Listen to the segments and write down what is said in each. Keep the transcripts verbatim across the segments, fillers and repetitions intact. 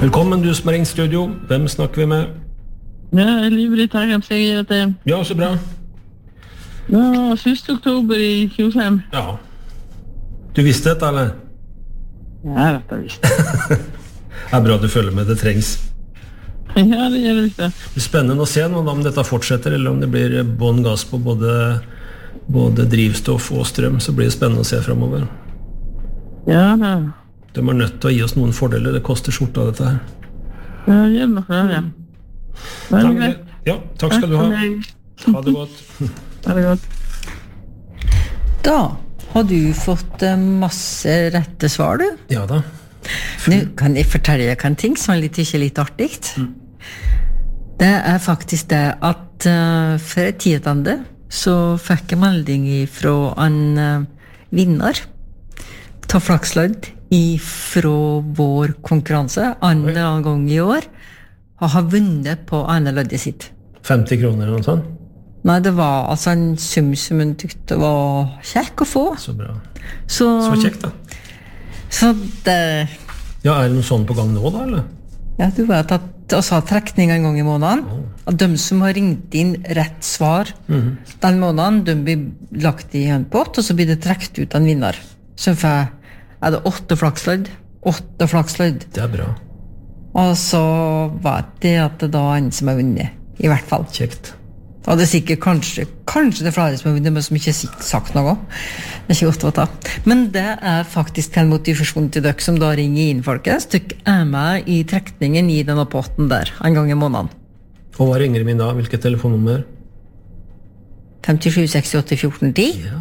Velkommen, du som er ringt studio. Hvem snakker vi med? Ja, Liv-Britt her, jeg sier at det... Ja, så bra. Ja, første oktober i tjuefem. Ja. Du visste dette, eller? Ja, jeg vet det visst. Det er bra du følger med, det trengs. Ja, det gjør det visst det. Det er spennende å se nå om dette fortsetter, eller om det blir bånn gass på både, både drivstoff og strøm, så blir det spennende å se fremover. Ja, da. De er nødt til å gi oss noen fordeler, det koster skjorta dette her. Ja, gjør noe for det, ja. Det er greit. Ja, takk skal du ha. Ha det godt. Ha det godt. Da har du fått masse rette svar, du. Ja da. Nå kan jeg fortelle deg en ting som er litt, ikke litt artig. Mm. Det er faktisk det at uh, for et tidende så fikk jeg melding fra en uh, vinner ta flakslødd fra vår konkurranse andre gang i år og har vunnet på ene løddet sitt. femti kroner eller noe sånt? Nei, det var altså en sum som hun tykte var kjekk å få. Så bra. Så, så kjekk da. Så det... Ja, er det noe sånn på gang nå da, eller? Ja, du vet at oss har trekning en gang i måneden. Oh. At de som har ringt inn rett svar mm-hmm. den måneden, de blir lagt i en pott, og så blir det trekt ut en vinner. Så for er det åtte flakslødd. Åtte flakslødd. Det er bra. Og så vet jeg at det da er en som har vunnet, i hvert fall. Kjekt. Og det er sikkert kanskje, kanskje det er flere som har vunnet, men som ikke har sagt noe. Det er ikke godt å ta. Men det er faktisk en motivasjon til dere som da ringer inn, folkens. Dere er med i trekningen i denne potten der, en gang i måneden. Og hva ringer min da? Hvilket telefonnummer? fem sju seks åtte fjorten ti. Ja.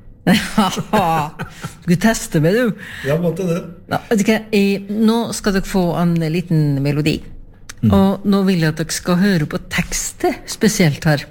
Du tester meg, du. Ja, måtte det. Nå, jeg, nå skal dere få en liten melodi. Mm. Og nå vil jeg at dere skal høre på tekstet spesielt her.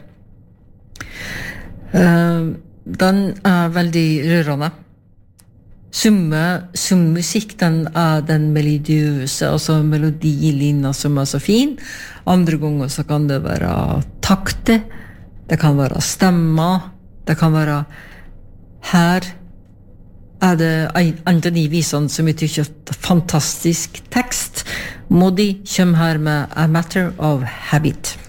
Uh, den er veldig rørende. Summe, som musikk, den er den melodiøse, altså melodilinja som er så fin. Andre ganger så kan det være takte, det kan være stemmer, det kan være her er det en av de visene som jeg tykker er fantastisk tekst. Modi kommer her med A Matter of Habit.